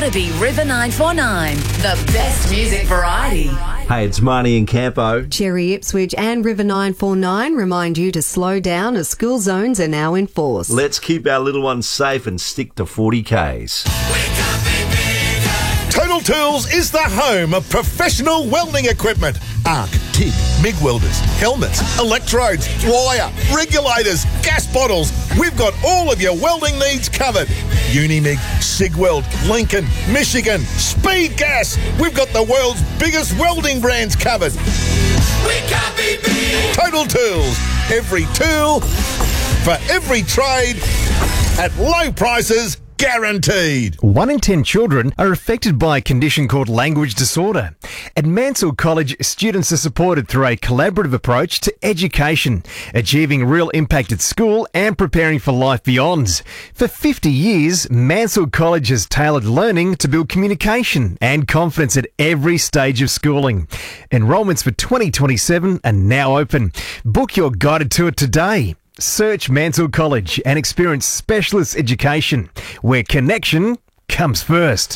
gotta be River 949, the best music variety. Hey, it's Marnie and Campo. Cherry Ipswich and River 949 remind you to slow down as school zones are now in force. Let's keep our little ones safe and stick to 40 Ks. Total Tools is the home of professional welding equipment. Arc, TIG, MIG welders, helmets, electrodes, wire, regulators, gas bottles. We've got all of your welding needs covered. Unimig, Sigweld, Lincoln, Michigan, Speed Gas. We've got the world's biggest welding brands covered. We can't be beat. Total Tools. Every tool for every trade at low prices. Guaranteed. 1 in 10 children are affected by a condition called language disorder. At Mansell College, students are supported through a collaborative approach to education, achieving real impact at school and preparing for life beyond. For 50 years, Mansell College has tailored learning to build communication and confidence at every stage of schooling. Enrollments for 2027 are now open. Book your guided tour today. Search Mansell College and experience specialist education, where connection comes first.